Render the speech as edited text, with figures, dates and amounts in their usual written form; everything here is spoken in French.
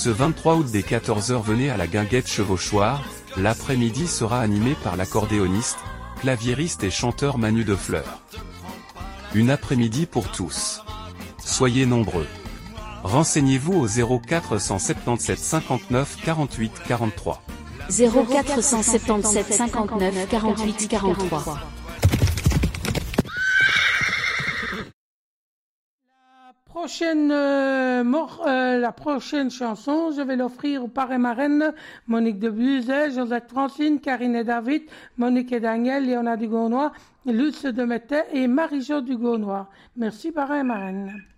Ce 23 août dès 14 h, venez à la Guinguette Chevauchoir. L'après-midi sera animé par l'accordéoniste, claviériste et chanteur Manu de Fleur. Une après-midi pour tous. Soyez nombreux. Renseignez-vous au 0477 59 48 43. 0477 59 48 43. La prochaine chanson, je vais l'offrir aux parrains marraines Monique de Buzet, Josette Francine, Karine et David, Monique et Daniel, Léona du Gaunois, Luce de Mettet et Marie-Jo du Gaunois. Merci parrains et marraines.